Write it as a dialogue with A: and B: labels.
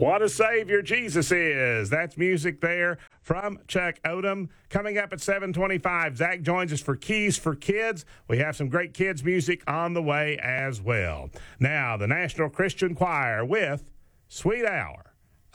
A: What a Savior Jesus is. That's music there from Chuck Odom. Coming up at 7:25, Zach joins us for Keys for Kids. We have some great kids music on the way as well. Now, the National Christian Choir with Sweet Hour.